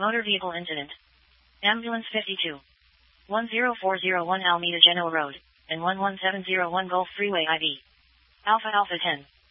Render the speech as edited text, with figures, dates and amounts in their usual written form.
Motor vehicle incident. Ambulance 52. 10401 Alameda Genoa Road, and 11701 Gulf Freeway IV. Alpha Alpha 10.